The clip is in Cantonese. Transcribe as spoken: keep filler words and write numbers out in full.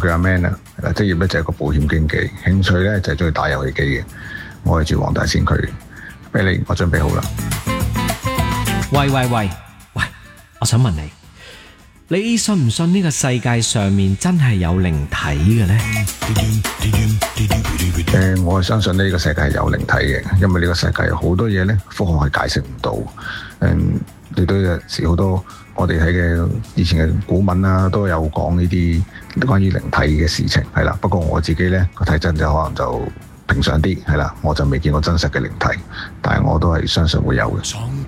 叫阿 Man 啊，職業咧就係一個保險經紀，興趣咧就係中意打遊戲機嘅。我係住黃大仙區嘅。俾你，我準備好啦。 喂喂喂喂，我想問你，你信唔信呢個世界上面真係有靈體嘅呢？ 誒、呃，我係相信呢個世界係有靈體嘅，因為呢個世界有好多嘢咧，科學係解釋唔到。誒、嗯，亦都有時好多我哋睇嘅以前嘅古文啊，都有講呢啲關於靈體嘅事情，係啦。不過我自己咧個體質就可能就平常啲，係啦，我就未見過真實嘅靈體，但係我都係相信會有嘅。